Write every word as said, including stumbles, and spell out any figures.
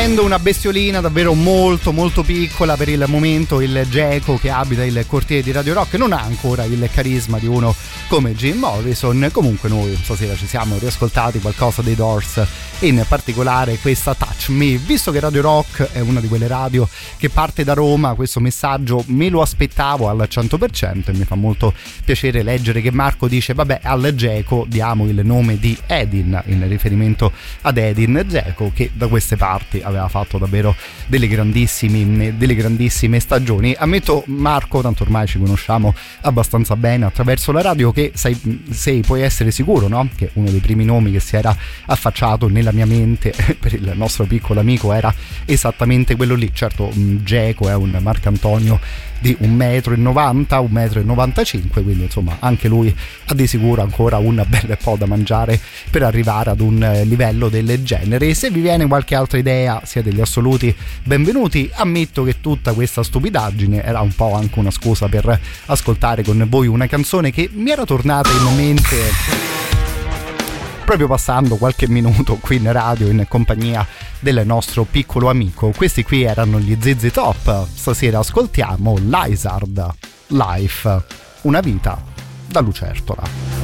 Essendo una bestiolina davvero molto molto piccola per il momento, il geco che abita il cortile di Radio Rock non ha ancora il carisma di uno come Jim Morrison. Comunque noi stasera ci siamo riascoltati qualcosa dei Doors, in particolare questa Touch Me. Visto che Radio Rock è una di quelle radio che parte da Roma, questo messaggio me lo aspettavo al cento per cento e mi fa molto piacere leggere che Marco dice vabbè, al geco diamo il nome di Edin, in riferimento ad Edin Dzeko, che da queste parti aveva fatto davvero delle grandissime, delle grandissime stagioni. Ammetto, Marco, tanto ormai ci conosciamo abbastanza bene attraverso la radio, che sei, sei puoi essere sicuro, no? Che uno dei primi nomi che si era affacciato nella mia mente per il nostro piccolo amico era esattamente quello lì. Certo, Dzeko è un Marcantonio di un metro e novanta, un metro e novantacinque, quindi insomma anche lui ha di sicuro ancora un bel po' da mangiare per arrivare ad un livello del genere. E se vi viene qualche altra idea siete gli assoluti benvenuti. Ammetto che tutta questa stupidaggine era un po' anche una scusa per ascoltare con voi una canzone che mi era tornata in mente proprio passando qualche minuto qui in radio in compagnia del nostro piccolo amico. Questi qui erano gli Z Z Top. Stasera ascoltiamo Lizard, Life, una vita da lucertola.